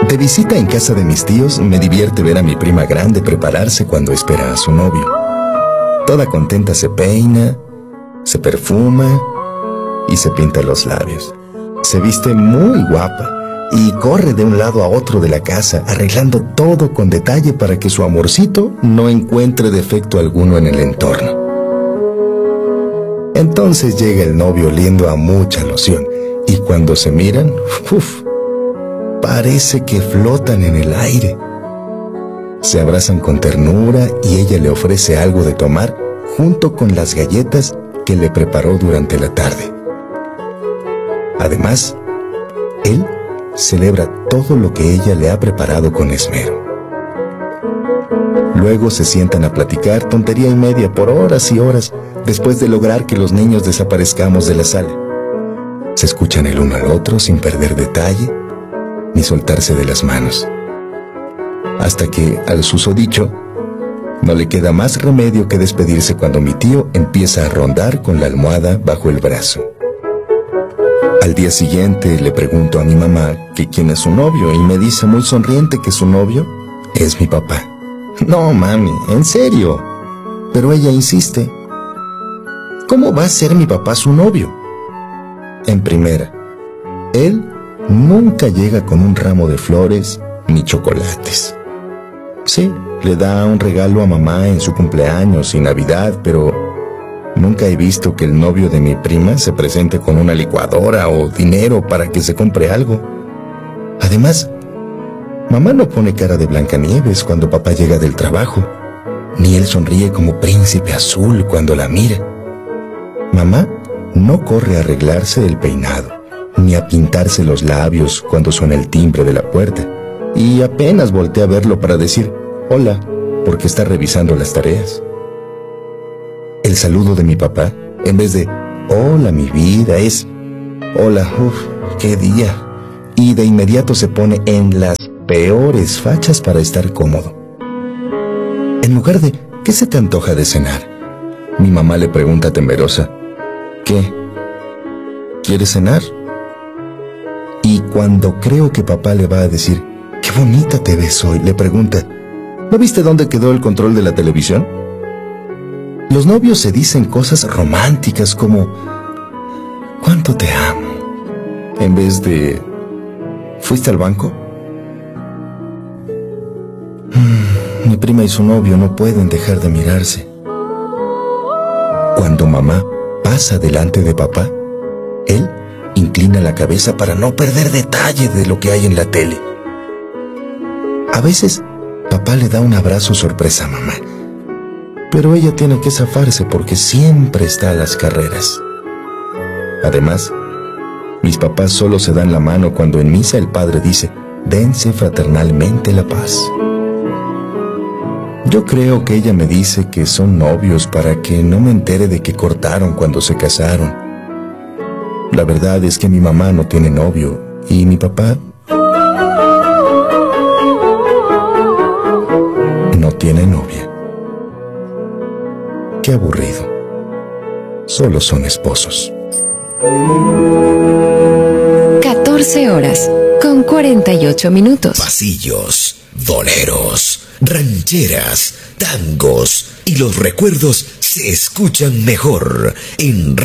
De visita en casa de mis tíos, me divierte ver a mi prima grande prepararse cuando espera a su novio. Toda contenta se peina, se perfuma y se pinta los labios. Se viste muy guapa y corre de un lado a otro de la casa, arreglando todo con detalle para que su amorcito no encuentre defecto alguno en el entorno. Entonces llega el novio oliendo a mucha loción y cuando se miran, ¡uf!, parece que flotan en el aire. Se abrazan con ternura y ella le ofrece algo de tomar junto con las galletas que le preparó durante la tarde. Además, él celebra todo lo que ella le ha preparado con esmero. Luego se sientan a platicar tontería y media por horas y horas después de lograr que los niños desaparezcamos de la sala. Se escuchan el uno al otro sin perder detalle ni soltarse de las manos. Hasta que, al susodicho, no le queda más remedio que despedirse cuando mi tío empieza a rondar con la almohada bajo el brazo. Al día siguiente le pregunto a mi mamá que quién es su novio y me dice muy sonriente que su novio es mi papá. No, mami, en serio. Pero ella insiste. ¿Cómo va a ser mi papá su novio? En primera, él nunca llega con un ramo de flores ni chocolates. Sí, le da un regalo a mamá en su cumpleaños y Navidad, pero nunca he visto que el novio de mi prima se presente con una licuadora o dinero para que se compre algo. Además, mamá no pone cara de Blancanieves cuando papá llega del trabajo, ni él sonríe como príncipe azul cuando la mira. Mamá no corre a arreglarse el peinado, ni a pintarse los labios cuando suena el timbre de la puerta, y apenas voltea a verlo para decir hola, porque está revisando las tareas. El saludo de mi papá, en vez de hola mi vida, es hola, qué día, y de inmediato se pone en las peores fachas para estar cómodo. En lugar de ¿qué se te antoja de cenar?, mi mamá le pregunta temerosa, ¿qué? ¿Quieres cenar? Y cuando creo que papá le va a decir qué bonita te ves hoy, le pregunta, ¿no viste dónde quedó el control de la televisión? Los novios se dicen cosas románticas como ¿cuánto te amo?, en vez de ¿fuiste al banco? Mi prima y su novio no pueden dejar de mirarse. Cuando mamá pasa delante de papá, él inclina la cabeza para no perder detalle de lo que hay en la tele. A veces, papá le da un abrazo sorpresa a mamá, pero ella tiene que zafarse porque siempre está a las carreras. Además, mis papás solo se dan la mano cuando en misa el padre dice, dense fraternalmente la paz. Yo creo que ella me dice que son novios para que no me entere de que cortaron cuando se casaron. La verdad es que mi mamá no tiene novio y mi papá no tiene novia. Qué aburrido. Solo son esposos. 14 horas con 48 minutos. Pasillos, boleros, rancheras, tangos y los recuerdos se escuchan mejor en